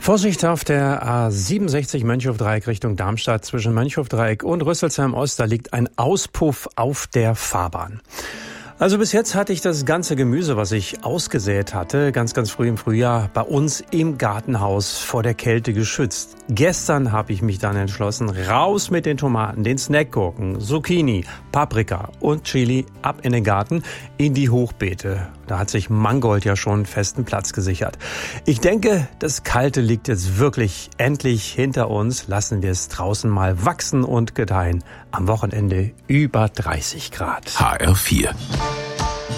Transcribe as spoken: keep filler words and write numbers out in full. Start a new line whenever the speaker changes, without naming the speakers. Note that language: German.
Vorsicht auf der A siebenundsechzig Mönchhof-Dreieck Richtung Darmstadt. Zwischen Mönchhof-Dreieck und Rüsselsheim-Ost, da liegt ein Auspuff auf der Fahrbahn. Also bis jetzt hatte ich das ganze Gemüse, was ich ausgesät hatte, ganz, ganz früh im Frühjahr, bei uns im Gartenhaus vor der Kälte geschützt. Gestern habe ich mich dann entschlossen, raus mit den Tomaten, den Snackgurken, Zucchini, Paprika und Chili, ab in den Garten, in die Hochbeete. Da hat sich Mangold ja schon festen Platz gesichert. Ich denke, das Kalte liegt jetzt wirklich endlich hinter uns. Lassen wir es draußen mal wachsen und gedeihen. Am Wochenende über dreißig Grad.
H R vier.